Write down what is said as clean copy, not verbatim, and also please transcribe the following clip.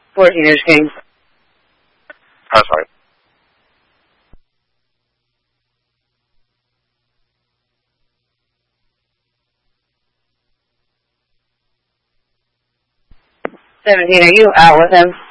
14 is King. I'm sorry. Are you out with him?